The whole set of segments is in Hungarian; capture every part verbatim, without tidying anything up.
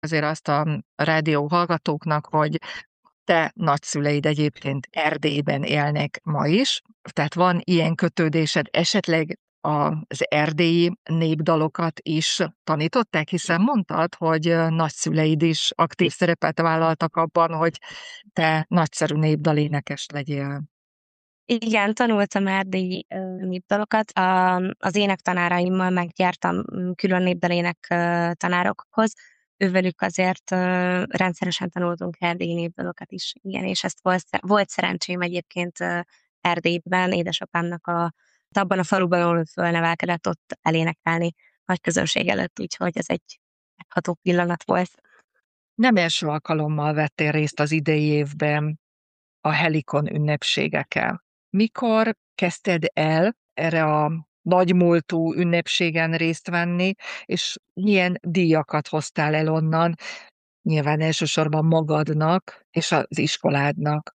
Azért azt a rádió hallgatóknak, hogy te nagyszüleid egyébként Erdélyben élnek ma is, tehát van ilyen kötődésed, esetleg az erdélyi népdalokat is tanították, hiszen mondtad, hogy nagyszüleid is aktív szerepet vállaltak abban, hogy te nagyszerű népdalénekes legyél. Igen, tanultam erdélyi ö, népdalokat. A, az énektanáraimmal megjártam mm, külön népdalének ö, tanárokhoz. Ővelük azért ö, rendszeresen tanultunk erdélyi népdalokat is. Igen, és ezt volt, volt szerencsém egyébként ö, Erdélyben, édesapámnak a, abban a faluban, ahol ő fölnevelkedett, ott elénekelni nagy közönség előtt, úgyhogy ez egy megható pillanat volt. Nem első alkalommal vettél részt az idei évben a Helikon ünnepségeken. Mikor kezdted el erre a nagymúltú ünnepségen részt venni, és milyen díjakat hoztál el onnan? Nyilván elsősorban magadnak és az iskoládnak.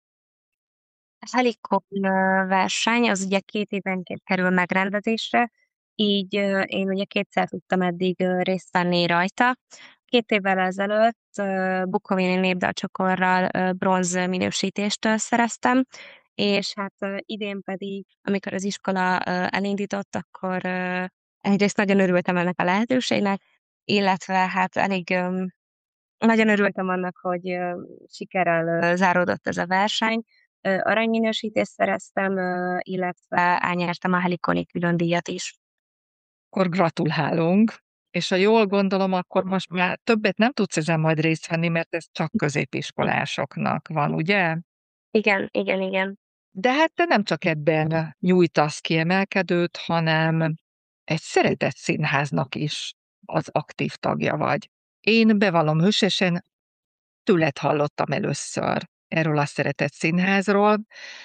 A Helikon ö, verseny az ugye két évenként kerül megrendezésre, így ö, én ugye kétszer tudtam eddig ö, részt venni rajta. Két évvel ezelőtt ö, Bukovini népdalcsokorral ö, bronz minősítést ö, szereztem, és hát ö, idén pedig, amikor az iskola ö, elindított, akkor ö, egyrészt nagyon örültem ennek a lehetőségnek, illetve hát elég ö, nagyon örültem annak, hogy ö, sikerrel ö, záródott ez a verseny. Ö, aranyminősítést szereztem, ö, illetve elnyertem a Helikoni különdíjat is. Akkor gratulálunk, és ha jól gondolom, akkor most már többet nem tudsz ezen majd részt venni, mert ez csak középiskolásoknak van, ugye? Igen, igen, igen. De hát te nem csak ebben nyújtasz kiemelkedőt, hanem egy szeretett színháznak is az aktív tagja vagy. Én bevallom hősesen, tőled hallottam először erről a szeretett színházról,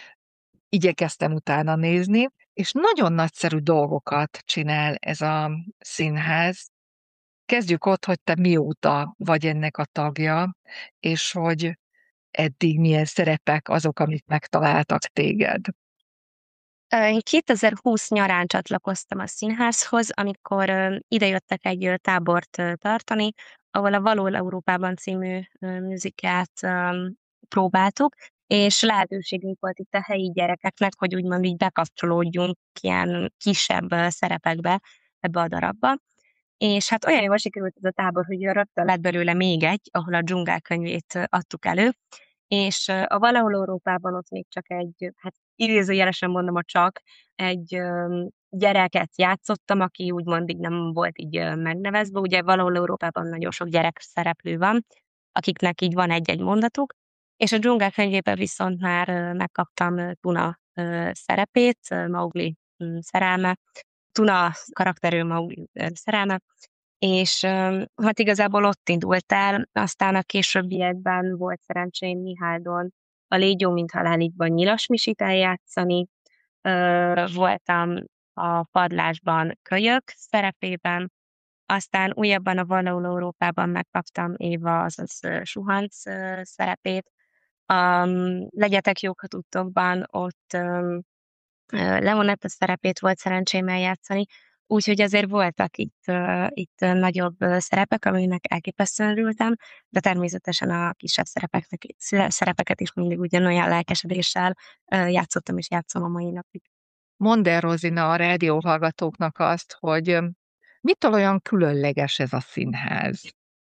igyekeztem utána nézni, és nagyon nagyszerű dolgokat csinál ez a színház. Kezdjük ott, hogy te mióta vagy ennek a tagja, és hogy eddig milyen szerepek azok, amik megtaláltak téged. Ö, én kétezer-húsz nyarán csatlakoztam a színházhoz, amikor ö, idejöttek egy ö, tábort ö, tartani, ahol a Való Európában című ö, musicalt öm, próbáltuk, és lehetőségünk volt itt a helyi gyerekeknek, hogy úgymond így bekapcsolódjunk ilyen kisebb ö, szerepekbe ebbe a darabba. És hát olyan jól sikerült ez a tábor, hogy rögtön lett belőle még egy, ahol a Dzsungel könyvét ö, adtuk elő, és ö, a Valahol Európában ott még csak egy, hát idézőjelesen mondom a csak, egy ö, gyereket játszottam, aki úgymond így nem volt így ö, megnevezve. Ugye Valahol Európában nagyon sok gyerek szereplő van, akiknek így van egy-egy mondatuk, és a Dzsungel könyvében viszont már ö, megkaptam ö, Tuna ö, szerepét, ö, Maugli mm, szerelme, Tuna karakterű Maugli ö, szerelme, és öm, hát igazából ott indult el, aztán a későbbiekben volt szerencsém Miháldon a Légy jó, mint haláligban Nyilas Misit eljátszani, ö, voltam a Padlásban Kölyök szerepében, aztán újabban a Valahol Európában megkaptam Éva, azaz ö, Suhanc ö, szerepét. A Legyetek jók, ha tudtokban ott öm, Ö, Leonetta szerepét volt szerencsém eljátszani, úgyhogy azért voltak itt, ö, itt ö, nagyobb ö, szerepek, aminek elképesztően örültem, de természetesen a kisebb szerepeknek sze szerepeket is mindig ugyanolyan lelkesedéssel ö, játszottam és játszom a mai napig. Mondd el, Rozina, a rádióhallgatóknak azt, hogy öm, mitől olyan különleges ez a színház?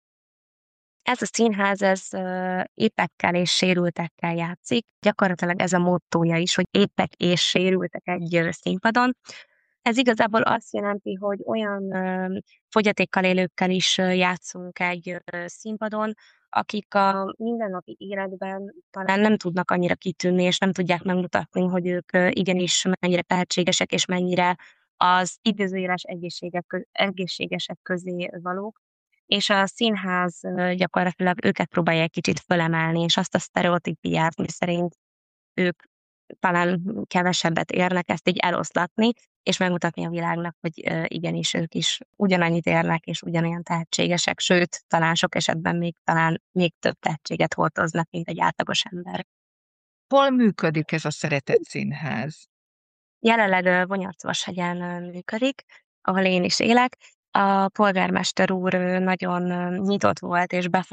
Ez a színház, ez ö, épekkel és sérültekkel játszik. Gyakorlatilag ez a mottója is, hogy épek és sérültek egy ö, színpadon. Ez igazából azt jelenti, hogy olyan ö, fogyatékkal élőkkel is ö, játszunk egy ö, színpadon, akik a mindennapi életben talán nem tudnak annyira kitűnni, és nem tudják megmutatni, hogy ők ö, igenis mennyire tehetségesek, és mennyire az idézőjeles egészségek, kö- egészségesek közé valók, és a színház ö, gyakorlatilag őket próbálja egy kicsit fölemelni, és azt a sztereotípiát, miszerint ők talán kevesebbet érnek, ezt így eloszlatni, és megmutatni a világnak, hogy ö, igenis ők is ugyanannyit érnek, és ugyanolyan tehetségesek, sőt, talán sok esetben még talán még több tehetséget hordoznak, mint egy átlagos ember. Hol működik ez a szeretett színház? Jelenleg ö, Vonyarc-Vashegyen ö, működik, ahol én is élek, A polgármester úr, ő nagyon nyitott volt és befo